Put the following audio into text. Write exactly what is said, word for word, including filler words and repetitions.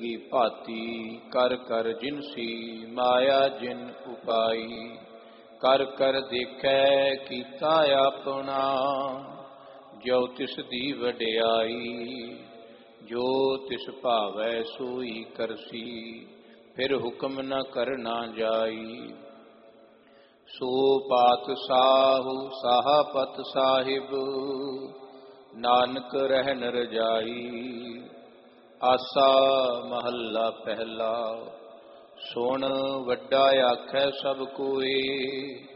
की भांति कर कर जिनसी माया जिन उपाई। कर कर देखै कीता अपना जो तिस दी वडियाई। जो तिस भावै सोई करसी फिर हुक्म न करना जाई। सो पात साहु साहपत साहिब नानक रहन रजाई। आसा महला पहला सुन वड्डा आखै सब कोई